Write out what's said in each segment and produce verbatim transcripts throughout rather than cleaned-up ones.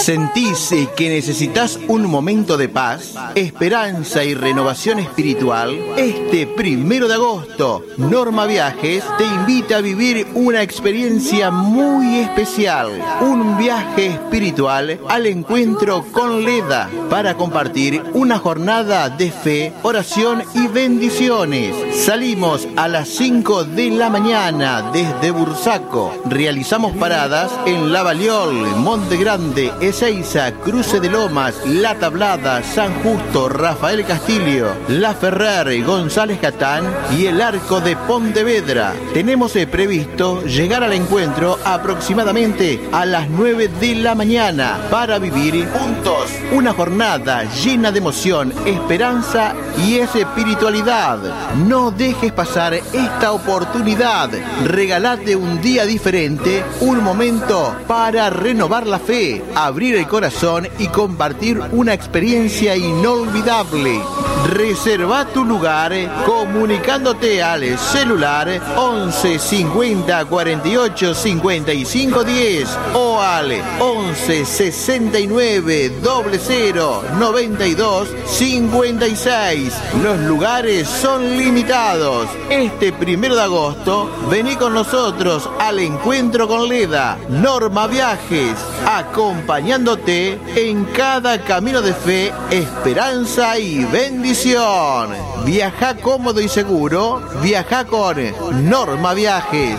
¿Sentís que necesitas un momento de paz, esperanza y renovación espiritual? Este primero de agosto, Norma Viajes te invita a vivir una experiencia muy especial, un viaje espiritual al encuentro con Leda para compartir una jornada de fe, oración y bendiciones. Salimos a las cinco de la mañana desde Bursaco. Realizamos paradas en La Baliol, Monte Grande, Ezeiza, Cruce de Lomas, La Tablada, San Justo, Rafael Castillo, La Ferrer, González Catán y el Arco de Pontevedra. Tenemos eh, previsto llegar al encuentro aproximadamente a las nueve de la mañana para vivir juntos una jornada llena de emoción, esperanza y espiritualidad. No dejes pasar esta oportunidad. Regalate un día diferente, un momento para renovar la fe, abrir el corazón y compartir una experiencia inolvidable. Reserva tu lugar comunicándote al celular once cincuenta cuarenta y ocho cincuenta y cinco diez o al once sesenta y nueve cero cero noventa y dos cincuenta y seis. Los lugares son limitados. Este primero de agosto, vení con nosotros al encuentro con Leda, Norma Viajes, acompañándote en cada camino de fe, esperanza y bendición. Viaja cómodo y seguro, viaja con Norma Viajes.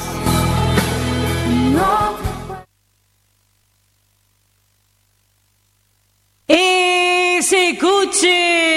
Escuche.